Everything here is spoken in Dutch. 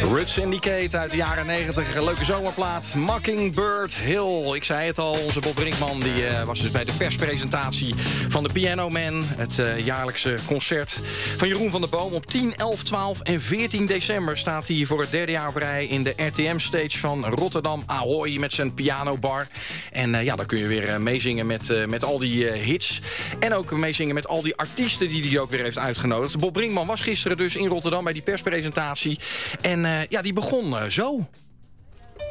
Rut Syndicate uit de jaren 90, een leuke zomerplaat. Mockingbird Hill, ik zei het al, onze Bob Brinkman die was dus bij de perspresentatie van de Piano Man. Het jaarlijkse concert van Jeroen van der Boom. Op 10, 11, 12 en 14 december staat hij voor het derde jaar op rij in de RTM-stage van Rotterdam Ahoy met zijn pianobar. En dan kun je weer meezingen met al die hits. En ook meezingen met al die artiesten die hij ook weer heeft uitgenodigd. Bob Brinkman was gisteren dus in Rotterdam bij die perspresentatie. En die begon zo.